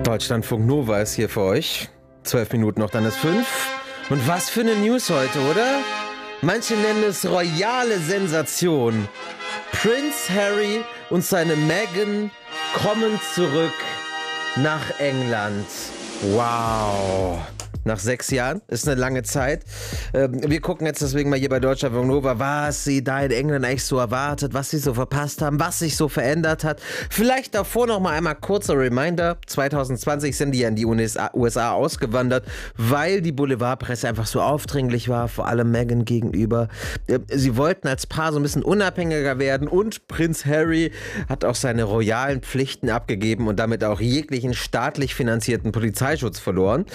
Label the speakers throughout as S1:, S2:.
S1: Deutschlandfunk Nova ist hier für euch. 12 Minuten noch, dann ist 5. Und was für eine News heute, oder? Manche nennen es royale Sensation. Prince Harry und seine Meghan kommen zurück nach England. Wow. Nach 6 Jahren, ist eine lange Zeit. Wir gucken jetzt deswegen mal hier bei Deutschlandfunk Nova, was sie da in England eigentlich so erwartet, was sie so verpasst haben, was sich so verändert hat. Vielleicht davor noch mal einmal kurzer Reminder. 2020 sind die ja in die USA ausgewandert, weil die Boulevardpresse einfach so aufdringlich war, vor allem Meghan gegenüber. Sie wollten als Paar so ein bisschen unabhängiger werden und Prinz Harry hat auch seine royalen Pflichten abgegeben und damit auch jeglichen staatlich finanzierten Polizeischutz verloren.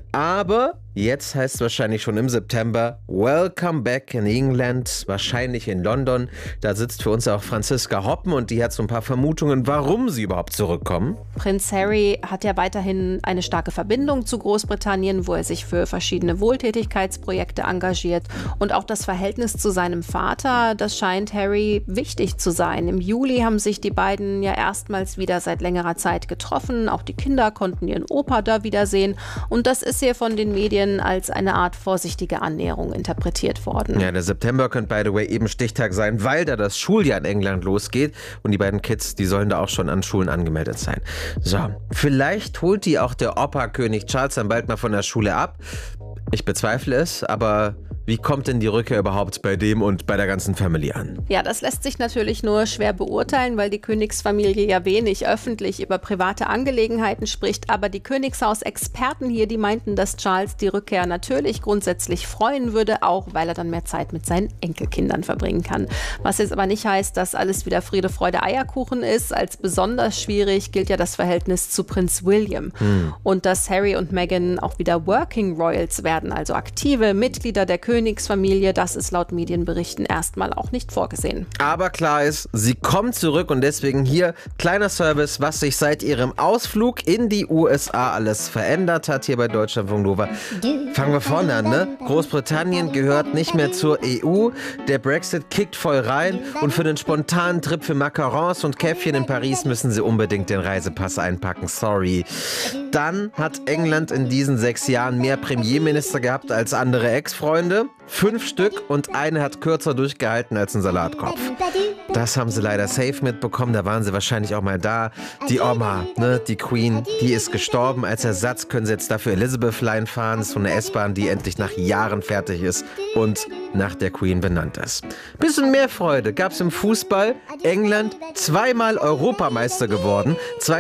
S1: Aber jetzt heißt es wahrscheinlich schon im September Welcome back in England, wahrscheinlich in London. Da sitzt für uns auch Franziska Hoppen und die hat so ein paar Vermutungen, warum sie überhaupt zurückkommen.
S2: Prinz Harry hat ja weiterhin eine starke Verbindung zu Großbritannien, wo er sich für verschiedene Wohltätigkeitsprojekte engagiert. Und auch das Verhältnis zu seinem Vater, das scheint Harry wichtig zu sein. Im Juli haben sich die beiden ja erstmals wieder seit längerer Zeit getroffen. Auch die Kinder konnten ihren Opa da wiedersehen. Und das ist hier von den Medien als eine Art vorsichtige Annäherung interpretiert worden.
S1: Ja, der September könnte, by the way, eben Stichtag sein, weil da das Schuljahr in England losgeht und die beiden Kids, die sollen da auch schon an Schulen angemeldet sein. So, vielleicht holt die auch der Opa König Charles dann bald mal von der Schule ab. Ich bezweifle es, aber wie kommt denn die Rückkehr überhaupt bei dem und bei der ganzen Family an?
S2: Ja, das lässt sich natürlich nur schwer beurteilen, weil die Königsfamilie ja wenig öffentlich über private Angelegenheiten spricht. Aber die Königshaus-Experten hier, die meinten, dass Charles die Rückkehr natürlich grundsätzlich freuen würde, auch weil er dann mehr Zeit mit seinen Enkelkindern verbringen kann. Was jetzt aber nicht heißt, dass alles wieder Friede, Freude, Eierkuchen ist. Als besonders schwierig gilt ja das Verhältnis zu Prinz William. Und dass Harry und Meghan auch wieder Working Royals werden, also aktive Mitglieder der Königsfamilie, das ist laut Medienberichten erstmal auch nicht vorgesehen.
S1: Aber klar ist, sie kommt zurück und deswegen hier kleiner Service, was sich seit ihrem Ausflug in die USA alles verändert hat, hier bei Deutschlandfunk Nova. Fangen wir vorne an, ne? Großbritannien gehört nicht mehr zur EU, der Brexit kickt voll rein und für den spontanen Trip für Macarons und Käffchen in Paris müssen sie unbedingt den Reisepass einpacken, sorry. Dann hat England in diesen 6 Jahren mehr Premierminister gehabt als andere Ex-Freunde. 5 Stück und eine hat kürzer durchgehalten als ein Salatkopf. Das haben sie leider safe mitbekommen, da waren sie wahrscheinlich auch mal da. Die Oma, ne, die Queen, die ist gestorben. Als Ersatz können sie jetzt dafür Elizabeth Line fahren. Das ist so eine S-Bahn, die endlich nach Jahren fertig ist und nach der Queen benannt ist. Bisschen mehr Freude gab es im Fußball. England 2-mal Europameister geworden,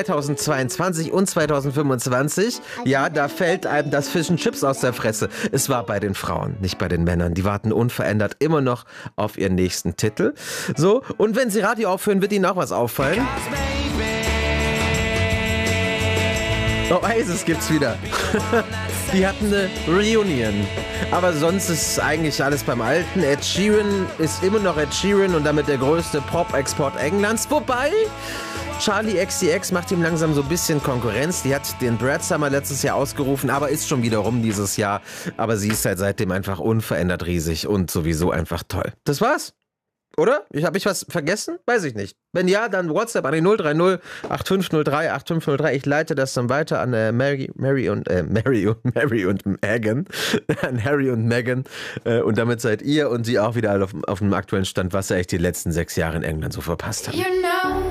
S1: 2022 und 2025. Ja, da fällt einem das Fish and Chips aus der Fresse. Es war bei den Frauen, nicht bei den Männern. Die warten unverändert immer noch auf ihren nächsten Titel. So, und wenn sie Radio aufhören, wird ihnen auch was auffallen. Oasis gibt's wieder. Die hatten eine Reunion. Aber sonst ist eigentlich alles beim Alten. Ed Sheeran ist immer noch Ed Sheeran und damit der größte Pop-Export Englands. Wobei Charlie XCX macht ihm langsam so ein bisschen Konkurrenz. Die hat den Brad Summer letztes Jahr ausgerufen, aber ist schon wieder rum dieses Jahr. Aber sie ist halt seitdem einfach unverändert riesig und sowieso einfach toll. Das war's. Oder? Habe ich was vergessen? Weiß ich nicht. Wenn ja, dann WhatsApp an die 030 8503 8503. Ich leite das dann weiter an Mary und Meghan. An Harry und Meghan. Und damit seid ihr und sie auch wieder auf dem aktuellen Stand, was ihr echt die letzten 6 Jahre in England so verpasst habt.